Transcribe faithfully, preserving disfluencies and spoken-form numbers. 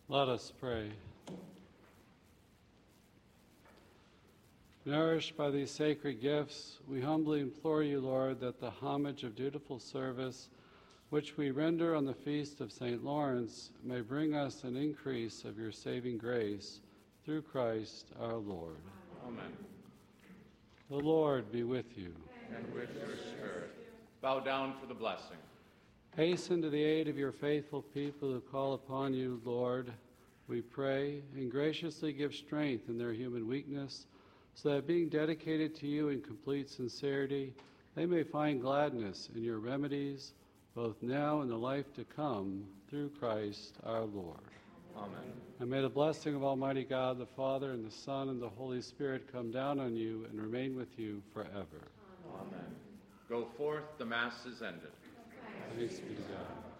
Let us pray. Nourished by these sacred gifts, we humbly implore you, Lord, that the homage of dutiful service which we render on the feast of Saint Lawrence may bring us an increase of your saving grace through Christ our Lord. Amen. The Lord be with you. And with your spirit. Bow down for the blessing. Hasten to the aid of your faithful people who call upon you, Lord, we pray, and graciously give strength in their human weakness, so that being dedicated to you in complete sincerity, they may find gladness in your remedies, both now and the life to come, through Christ our Lord. Amen. And may the blessing of Almighty God, the Father, and the Son, and the Holy Spirit come down on you and remain with you forever. Amen. Go forth, the Mass is ended. Thanks be to God.